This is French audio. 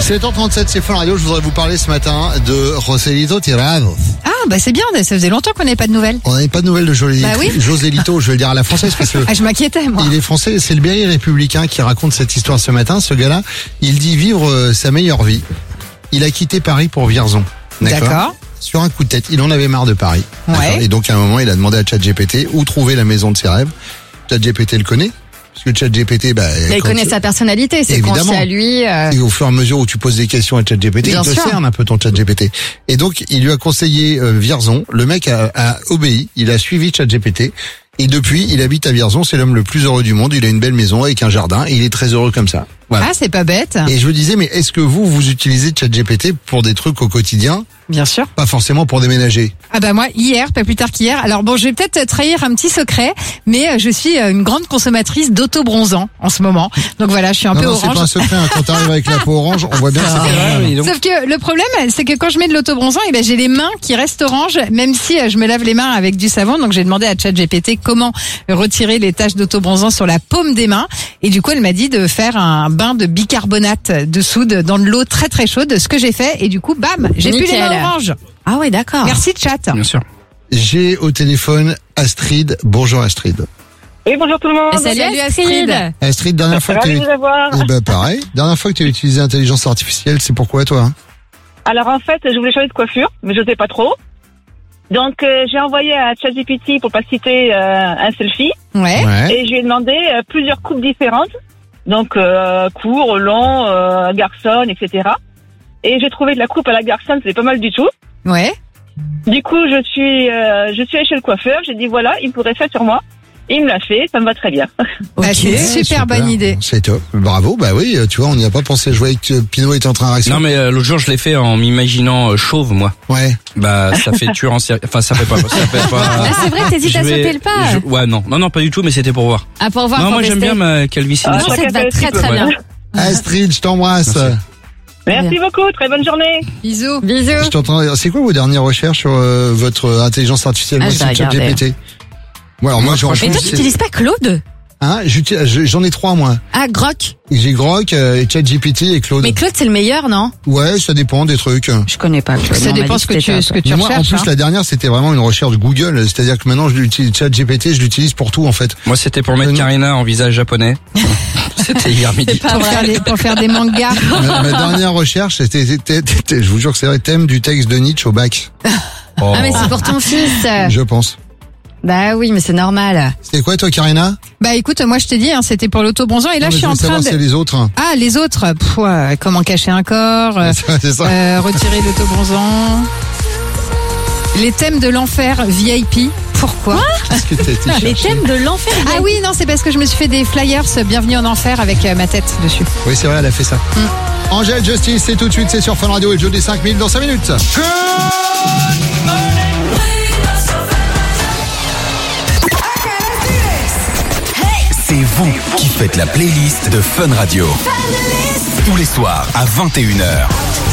7h37, c'est Fun Radio. Je voudrais vous parler ce matin de Joselito Tirado. Ah, bah c'est bien, ça faisait longtemps qu'on n'avait pas de nouvelles. On n'avait pas de nouvelles de Joselito. Bah oui. Joselito, je vais le dire à la française parce que je m'inquiétais, moi. il est français. C'est le Berry républicain qui raconte cette histoire ce matin. Ce gars-là, il dit vivre sa meilleure vie. Il a quitté Paris pour Vierzon. D'accord. Sur un coup de tête. Il en avait marre de Paris. Ouais. Et donc, à un moment, il a demandé à ChatGPT où trouver la maison de ses rêves. ChatGPT le connaît. Parce que ChatGPT, il connaît sa personnalité, c'est confié à lui. Et au fur et à mesure où tu poses des questions à ChatGPT, il te cerne un peu ton ChatGPT. Et donc, il lui a conseillé Vierzon. Le mec a obéi. Il a suivi ChatGPT. Et depuis, il habite à Vierzon. C'est l'homme le plus heureux du monde. Il a une belle maison avec un jardin. Et il est très heureux comme ça. Voilà. Ah, c'est pas bête. Et je me disais, mais est-ce que vous utilisez ChatGPT pour des trucs au quotidien? Bien sûr. Pas forcément pour déménager. Ah bah moi, hier, pas plus tard qu'hier. Alors bon, je vais peut-être trahir un petit secret, mais je suis une grande consommatrice d'auto-bronzant en ce moment. Donc voilà, je suis un peu orange. Non, c'est pas un secret. Hein. Quand t'arrives avec la peau orange, on voit bien que c'est pas mal. Sauf que le problème, c'est que quand je mets de l'auto-bronzant, j'ai les mains qui restent oranges, même si je me lave les mains avec du savon. Donc j'ai demandé à ChatGPT comment retirer les taches d'auto-bronzant sur la paume des mains. Et du coup, elle m'a dit de faire un bain de bicarbonate de soude dans de l'eau très très chaude. Ce que j'ai fait, et du coup, bam, j'ai plus les mains oranges. Ah ouais, d'accord. Merci chat. Bien sûr. J'ai au téléphone Astrid. Bonjour Astrid. Oui, bonjour tout le monde. Salut Astrid. Astrid, dernière fois que Ravi de vous avoir. pareil. Dernière fois que tu as utilisé l'intelligence artificielle, c'est pourquoi toi? Alors en fait, je voulais changer de coiffure, mais je n'osais pas trop. Donc j'ai envoyé à ChatGPT, pour pas citer, un selfie. Ouais. Et je lui ai demandé plusieurs coupes différentes. Donc court, long, garçon, etc. Et j'ai trouvé que la coupe à la garçon, c'était pas mal du tout. Ouais. Du coup, je suis allée chez le coiffeur, j'ai dit voilà, il pourrait faire sur moi. Il me l'a fait, ça me va très bien. Okay. C'est une super bonne idée. C'est top. Bravo, bah oui, tu vois, on n'y a pas pensé. Je voyais que Pinot était en train de réagir. Non mais l'autre jour je l'ai fait en m'imaginant chauve moi. Ouais. Bah ça fait tueur en série. Enfin ça fait pas. Ah c'est vrai, t'hésites à sauter le pas. Ouais non pas du tout, mais c'était pour voir. Ah pour voir. Non moi j'aime bien ma calvitie. Non ça te va très très bien. Astrid, je t'embrasse. Merci beaucoup, très bonne journée. Bisous. Je t'entends. C'est quoi vos dernières recherches sur votre intelligence artificielle? Moi, c'est ChatGPT. Ouais, alors moi, mais toi, tu n'utilises pas Claude? Hein, j'en ai 3, moi. Ah, Grok. J'ai Grok, ChatGPT et Claude. Mais Claude, c'est le meilleur, non? Ouais, ça dépend des trucs. Je connais pas Claude. Ça dépend ce que tu moi, recherches. En plus, la dernière, c'était vraiment une recherche Google. C'est-à-dire que maintenant, ChatGPT, je l'utilise pour tout, en fait. Moi, c'était pour mettre Karina en visage japonais. C'était hier midi. Pour faire des mangas. Ma dernière recherche, c'était, je vous jure que c'est vrai, thème du texte de Nietzsche au bac. Oh. Ah, mais c'est pour ton fils. Je pense. Bah oui, mais c'est normal. C'était quoi, toi, Karina? Bah écoute, moi je t'ai dit, c'était pour l'auto-bronzant et là je suis en train de... c'est les autres. Ah, les autres. Comment cacher un corps, c'est ça. retirer l'auto-bronzant. Les thèmes de l'enfer VIP. Pourquoi? Les thèmes de l'enfer. Ah oui, non, c'est parce que je me suis fait des flyers Bienvenue en enfer avec ma tête dessus. Oui, c'est vrai, elle a fait ça. Angèle Justice, c'est tout de suite, c'est sur Fun Radio et le jeu des 5000 dans 5 minutes. C'est vous qui faites la playlist de Fun Radio. Tous les soirs à 21h.